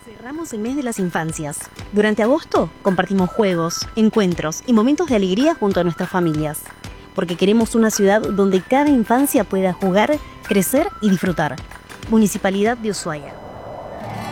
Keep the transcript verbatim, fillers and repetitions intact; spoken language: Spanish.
Cerramos el mes de las infancias. Durante agosto compartimos juegos, encuentros y momentos de alegría junto a nuestras familias. Porque queremos una ciudad donde cada infancia pueda jugar, crecer y disfrutar. Municipalidad de Ushuaia.